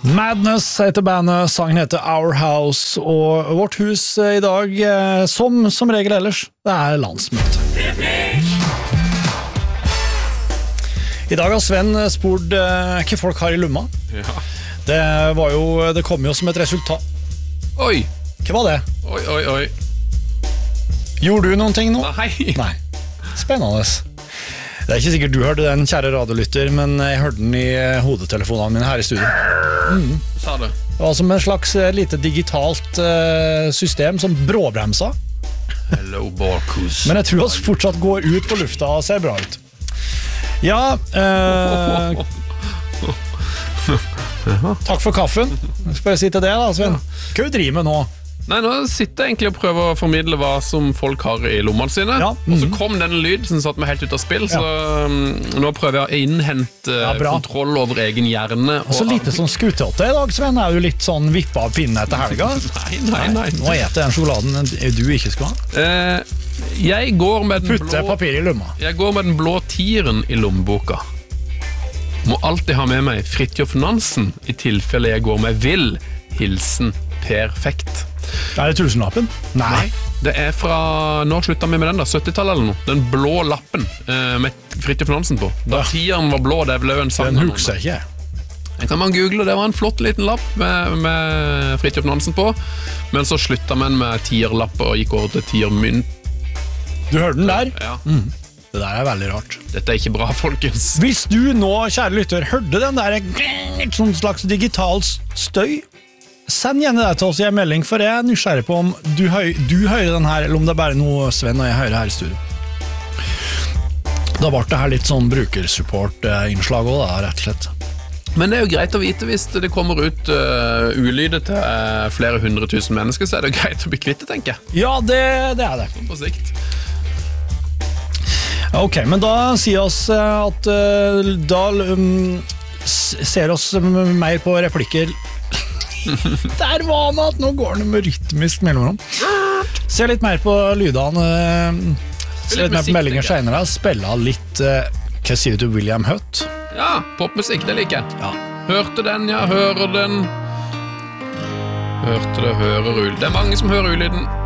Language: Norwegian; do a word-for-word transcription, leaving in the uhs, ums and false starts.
Madness heter bandet, sangen heter Our House, og vårt hus i dag, som, som regel ellers, det er landsmøte. I dag har Sven spurt uh, hva folk har i lumma. Ja. Det var jo, det kom jo som et resultat. Oi! Hva var det? Oi, oi, oi. Gjorde du noen ting nå? Nei. Nei. Spennende. Det er ikke sikkert du hørte den, kjære radiolytter, men jeg hørte den i hodetelefonene mine her i studio. Mm. Sa du? Det var som en slags lite digitalt uh, system som bråbremsa. Hello, Barkus. Men jeg tror vi fortsatt går ut på lufta og ser bra ut. Ja, uh, takk for kaffen. Skal jeg si til det da, Sven? Hva du driver med nå? Nei, nå sitter jeg egentlig og prøver å formidle hva som folk har i lommene sine. Ja. Mm-hmm. Og så kom den lyd som satt meg helt ut av spill, ja. Så um, nå prøver jeg å innhente ja, kontroll over egen hjerne. Og så lite sånn skutete i dag, Sven. Er jo litt sånn vippa av pinnen etter helga. Nei, nei, nei. Nå etter den sjokoladen du ikke skal ha. Eh, jeg går med den Putte blå... papir i lomma. Jeg går med den blå tieren i lommeboka. Må alltid ha med meg Fridtjof Nansen i tilfelle jeg går med vill. Hilsen Perfekt. Er det tusenlappen? Nei. Det er fra, nå slutta vi med den da, syttitallet eller noe. Den blå lappen eh, med Fridtjof Nansen på. Da ja. Tieren var blå, det ble jo en sang. Den husker jeg ikke. Den kan man google, det var en flott liten lapp med, med Fridtjof Nansen på. Men så slutta man med tierlapp og gikk over til tiermynt. Du hørte den der? Ja. Mm. Det der er veldig rart. Dette er ikke bra, folkens. Hvis du nå, kjære lytter, hørte den der et sånn slags digital støy, send gjerne det til oss i en melding, for jeg er nysgjerrig på om du, høy, du hører den her, eller om det er bare noe Sven og jeg hører her i studio. Da ble det her litt sånn brukersupport-innslag også da, rett og slett. Men det er jo greit å vite hvis det kommer ut uh, ulyder til uh, flere hundre tusen mennesker, så er det jo greit å bli kvitt det, tenker jeg. Ja, det, det er det. På sikt. Ok, men da sier oss at uh, da um, ser oss mer på replikker. Der var han at nå går det med rytmisk mellomrom. Se litt mer på lydene, se litt mer på meldinger senere, spille litt, uh, hva sier du til William Hutt? Ja, popmusikk, det liker jeg. Ja. Hørte den, ja, hører den. Hørte det, hører ulyden. Det er mange som hører ulyden.